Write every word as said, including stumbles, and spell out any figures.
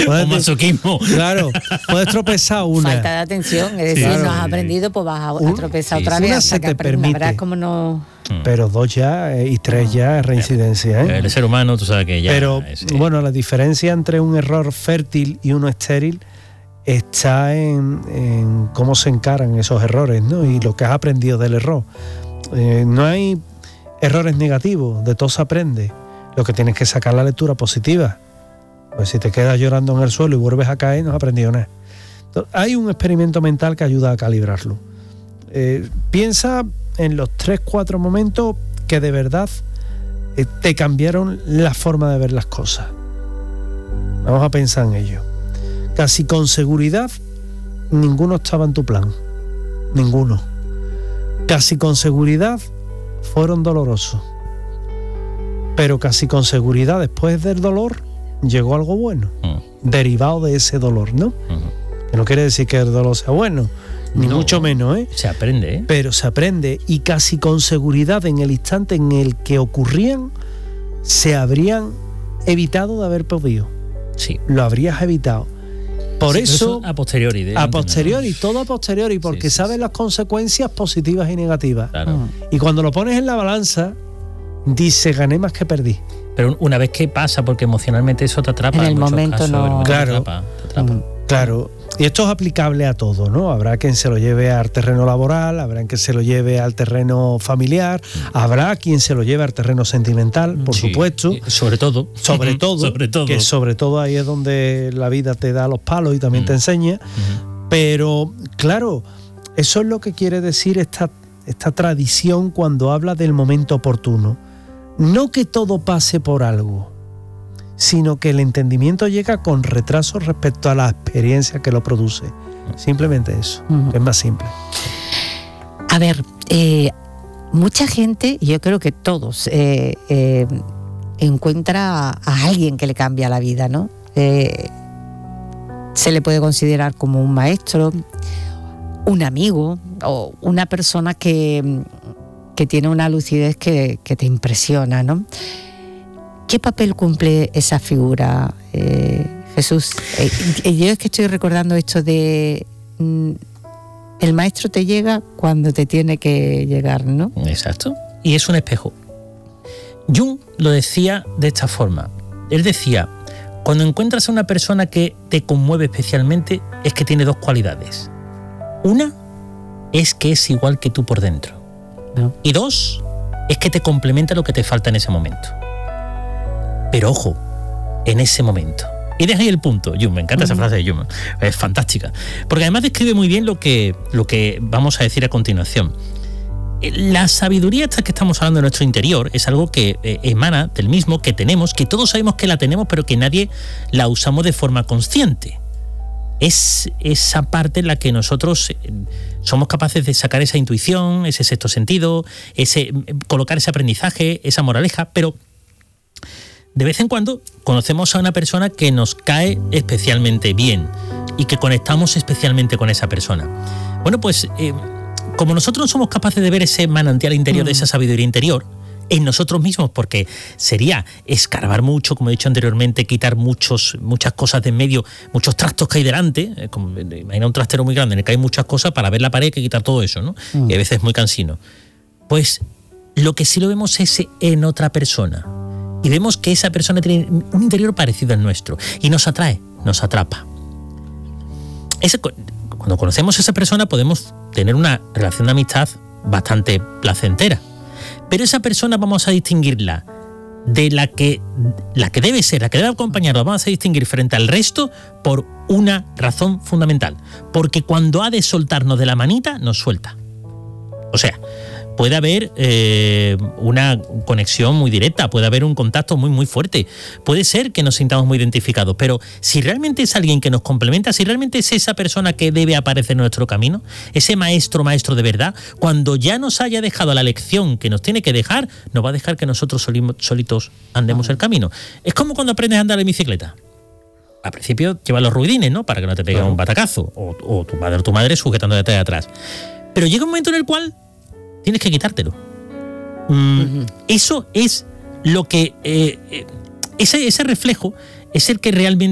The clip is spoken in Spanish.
Puedes, o masoquismo. Claro, puedes tropezar una. Falta de atención, es decir, claro. no has aprendido, pues vas a, a tropezar sí, otra sí. vez Una hasta se que te aprendas. permite. Verás cómo no... Pero dos ya eh, y tres ya es reincidencia, ¿eh? El ser humano, tú sabes que ya... Pero, es, bueno, la diferencia entre un error fértil y uno estéril está en, en cómo se encaran esos errores, ¿no? Y lo que has aprendido del error. Eh, no hay errores negativos, de todo se aprende. Lo que tienes que sacar la lectura positiva. Pues si te quedas llorando en el suelo y vuelves a caer, no has aprendido nada. Entonces, hay un experimento mental que ayuda a calibrarlo. Eh, piensa en los tres, cuatro momentos que de verdad eh, te cambiaron la forma de ver las cosas. Vamos a pensar en ello. Casi con seguridad, ninguno estaba en tu plan. Ninguno. Casi con seguridad, fueron dolorosos. Pero casi con seguridad, después del dolor, llegó algo bueno. Mm. Derivado de ese dolor, ¿no? Mm. Que no quiere decir que el dolor sea bueno, ni no, mucho menos, ¿eh? Se aprende, ¿eh? Pero se aprende, y casi con seguridad, en el instante en el que ocurrían, se habrían evitado de haber podido. Sí. Lo habrías evitado. Por sí, eso, eso a posteriori. De a posteriori, ¿no? Todo a posteriori, porque sí, sí, sabes sí. las consecuencias positivas y negativas. Claro. Y cuando lo pones en la balanza, dice, gané más que perdí. Pero una vez que pasa, porque emocionalmente eso te atrapa. En el en momento casos, no. Claro. Te atrapa, te atrapa. Mm, claro. Y esto es aplicable a todo, ¿no? Habrá quien se lo lleve al terreno laboral, habrá quien se lo lleve al terreno familiar, mm. habrá quien se lo lleve al terreno sentimental, por sí, supuesto. Sobre todo. Sobre todo. sobre todo. Que sobre todo ahí es donde la vida te da los palos y también mm. te enseña. Mm. Pero, claro, eso es lo que quiere decir esta, esta tradición cuando habla del momento oportuno. No que todo pase por algo, sino que el entendimiento llega con retraso respecto a la experiencia que lo produce. Simplemente eso, uh-huh. es más simple. A ver, eh, mucha gente, yo creo que todos, eh, eh, encuentra a alguien que le cambia la vida, ¿no? Eh, se le puede considerar como un maestro, un amigo o una persona que, que tiene una lucidez que, que te impresiona, ¿no? ¿Qué papel cumple esa figura, eh, Jesús? Eh, yo es que estoy recordando esto de mm, el maestro te llega cuando te tiene que llegar, ¿no? Exacto. Y es un espejo. Jung lo decía de esta forma. Él decía, cuando encuentras a una persona que te conmueve especialmente, es que tiene dos cualidades. Una es que es igual que tú por dentro. ¿No? Y dos, es que te complementa lo que te falta en ese momento. Pero ojo, en ese momento. Y deja ahí el punto, Jung, me encanta uh-huh. esa frase de Jung, es fantástica. Porque además describe muy bien lo que, lo que vamos a decir a continuación. La sabiduría esta que estamos hablando en nuestro interior es algo que eh, emana del mismo, que tenemos, que todos sabemos que la tenemos, pero que nadie la usamos de forma consciente. Es esa parte en la que nosotros eh, somos capaces de sacar esa intuición, ese sexto sentido, ese, colocar ese aprendizaje, esa moraleja, pero de vez en cuando conocemos a una persona que nos cae especialmente bien y que conectamos especialmente con esa persona. Bueno, pues eh, como nosotros no somos capaces de ver ese manantial interior, mm. de esa sabiduría interior, en nosotros mismos, porque sería escarbar mucho, como he dicho anteriormente, quitar muchos, muchas cosas de en medio, muchos trastos que hay delante, eh, como, imagina un trastero muy grande en el que hay muchas cosas, para ver la pared hay que quitar todo eso, ¿no? Mm. Y a veces es muy cansino. Pues lo que sí lo vemos es en otra persona. Y vemos que esa persona tiene un interior parecido al nuestro y nos atrae, nos atrapa. Ese, cuando conocemos a esa persona podemos tener una relación de amistad bastante placentera. Pero esa persona vamos a distinguirla de la que, la que debe ser, la que debe acompañarla, vamos a distinguir frente al resto por una razón fundamental. Porque cuando ha de soltarnos de la manita, nos suelta. O sea, puede haber eh, una conexión muy directa, puede haber un contacto muy muy fuerte, puede ser que nos sintamos muy identificados, pero si realmente es alguien que nos complementa, si realmente es esa persona que debe aparecer en nuestro camino, ese maestro maestro de verdad, cuando ya nos haya dejado la lección que nos tiene que dejar, nos va a dejar que nosotros solitos andemos el camino. Es como cuando aprendes a andar en bicicleta. Al principio llevas los ruidines, ¿no? Para que no te pegue un batacazo, o, o tu padre o tu madre sujetando detrás de atrás. Pero llega un momento en el cual tienes que quitártelo. Mm, uh-huh. Eso es lo que... Eh, ese, ese reflejo es el que realmente